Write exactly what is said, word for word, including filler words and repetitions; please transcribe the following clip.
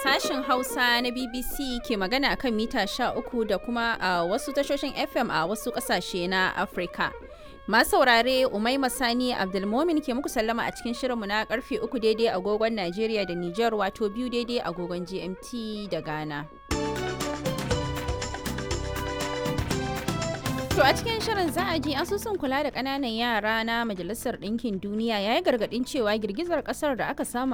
sashen Hausa na B B C ke magana kan mita sha uku da kuma a wasu tashoshin F M a wasu kasashe na Afirka. Masu saurare Umaima Sani Abdulmomin ke muku sallama a cikin shirinmu na karfe uku daidai agogon Najeriya da Nijar wato biyu daidai agogon G M T da Ghana. To a cikin shirin za a ji asusun kula da ƙananan yara na Majalisar Ɗinkin Duniya ya yi gargaɗin cewa girgizar ƙasar da aka samu